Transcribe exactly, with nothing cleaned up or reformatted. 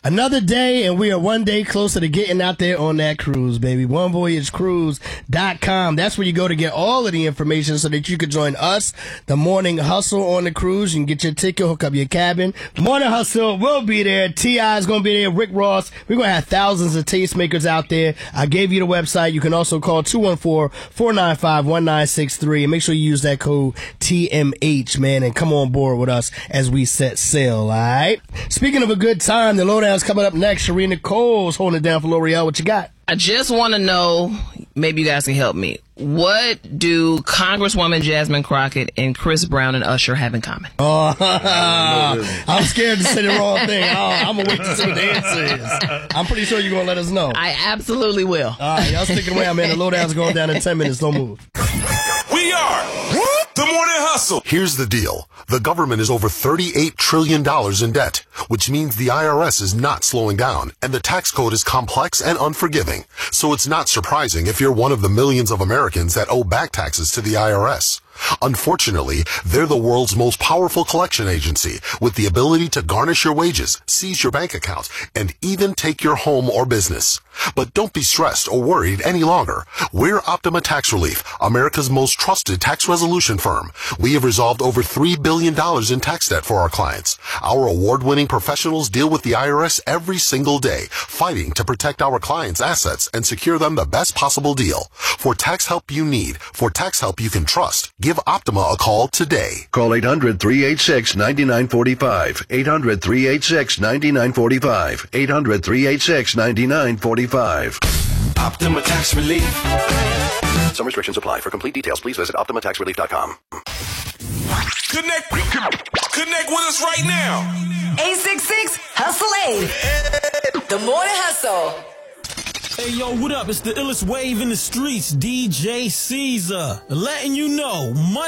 Another day, and we are one day closer to getting out there on that cruise, baby. one voyage cruise dot com. That's where you go to get all of the information so that you can join us, the Morning Hustle, on the cruise. You can get your ticket, hook up your cabin. Morning Hustle will be there. T I is going to be there. Rick Ross. We're going to have thousands of tastemakers out there. I gave you the website. You can also call two one four, four nine five, one nine six three and make sure you use that code T M H, man, and come on board with us as we set sail, all right? Speaking of a good time, the lowdown's coming up next. Sharina Cole's holding it down for L'Oreal. What you got? I just want to know, maybe you guys can help me. What do Congresswoman Jasmine Crockett and Chris Brown and Usher have in common? Oh, I'm scared to say the wrong thing. Oh, I'm going to wait to see what the answer is. I'm pretty sure you're going to let us know. I absolutely will. All right, y'all sticking around, man. The lowdown's going down in ten minutes. Don't move. We are the Morning Hustle. Here's the deal. The government is over thirty-eight trillion dollars in debt, which means the I R S is not slowing down, and the tax code is complex and unforgiving. So it's not surprising if you're one of the millions of Americans that owe back taxes to the I R S. Unfortunately, they're the world's most powerful collection agency with the ability to garnish your wages, seize your bank account, and even take your home or business. But don't be stressed or worried any longer. We're Optima Tax Relief, America's most trusted tax resolution firm. We have resolved over three billion dollars in tax debt for our clients. Our award-winning professionals deal with the I R S every single day, fighting to protect our clients' assets and secure them the best possible deal. For tax help you need, for tax help you can trust, give Optima a call today. Call eight hundred, three eight six, nine nine four five. eight hundred, three eight six, nine nine four five. eight hundred, three eight six, nine nine four five. Optima Tax Relief. Some restrictions apply. For complete details, please visit optima tax relief dot com. Connect, connect with us right now. eight six six, hustle eight. The Morning Hustle. Hey, yo, what up? It's the illest wave in the streets, D J Caesar. Letting you know, money.